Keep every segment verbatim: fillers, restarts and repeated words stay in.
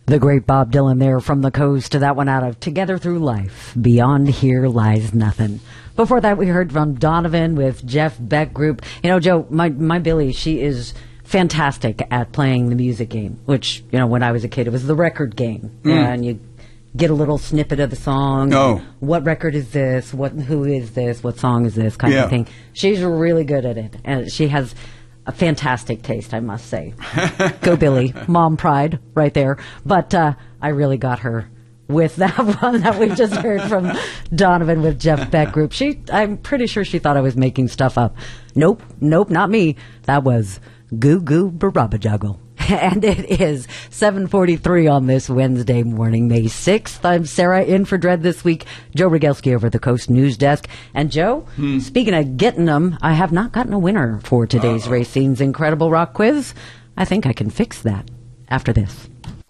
The great Bob Dylan there from the coast to that one out of Together Through Life. Beyond Here Lies Nothing. Before that, we heard from Donovan with Jeff Beck Group. You know, Joe, my, my Billy, she is fantastic at playing the music game, which, you know, when I was a kid, it was the record game. Mm. And you get a little snippet of the song. Oh. What record is this? What? Who is this? What song is this? Kind yeah. of thing. She's really good at it. And she has a fantastic taste, I must say. Go Billy. Mom pride right there. But uh, I really got her with that one that we just heard from Donovan with Jeff Beck Group. She, I'm pretty sure she thought I was making stuff up. Nope, nope, not me. That was Goo Goo Barabba Juggle. And it is seven forty-three on this Wednesday morning, May sixth. I'm Sarah, in for Dread this week. Joe Rogelski over the Coast News Desk. And Joe, hmm. speaking of getting them, I have not gotten a winner for today's Uh-oh. Racine's Incredible Rock Quiz. I think I can fix that after this.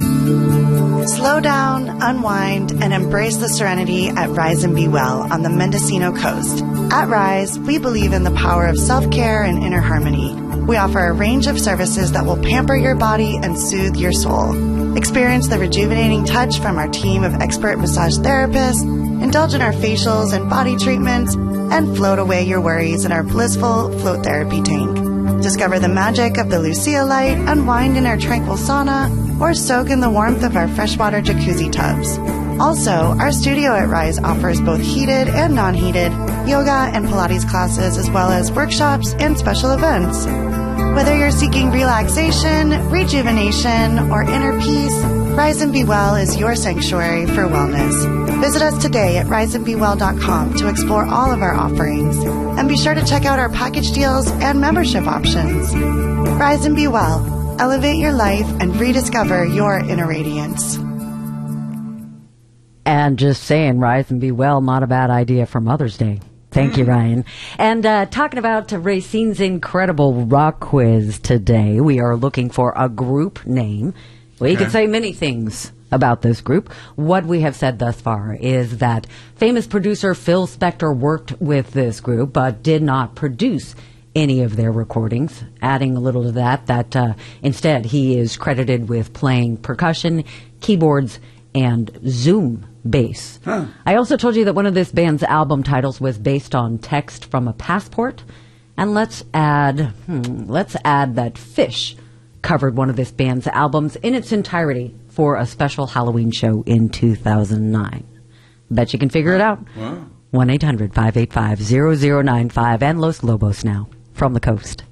Slow down, unwind, and embrace the serenity at Rise and Be Well on the Mendocino Coast. At Rise, we believe in the power of self-care and inner harmony. We offer a range of services that will pamper your body and soothe your soul. Experience the rejuvenating touch from our team of expert massage therapists, indulge in our facials and body treatments, and float away your worries in our blissful float therapy tank. Discover the magic of the Lucia light, unwind in our tranquil sauna, or soak in the warmth of our freshwater jacuzzi tubs. Also, our studio at Rise offers both heated and non-heated yoga and Pilates classes, as well as workshops and special events. Whether you're seeking relaxation, rejuvenation, or inner peace, Rise and Be Well is your sanctuary for wellness. Visit us today at rise and be well dot com to explore all of our offerings. And be sure to check out our package deals and membership options. Rise and Be Well. Elevate your life and rediscover your inner radiance. And just saying, Rise and Be Well, not a bad idea for Mother's Day. Thank you, Ryan. And uh, talking about Racine's Incredible Rock Quiz today, we are looking for a group name. We okay. could say many things about this group. What we have said thus far is that famous producer Phil Spector worked with this group, but did not produce any of their recordings. Adding a little to that, that uh, instead he is credited with playing percussion, keyboards, and Zoom bass. Huh. I also told you that one of this band's album titles was based on text from a passport. And let's add, hmm, let's add that Fish covered one of this band's albums in its entirety for a special Halloween show in two thousand nine. Bet you can figure it out. Wow. one eight hundred five eight five zero zero nine five and Los Lobos now from the coast.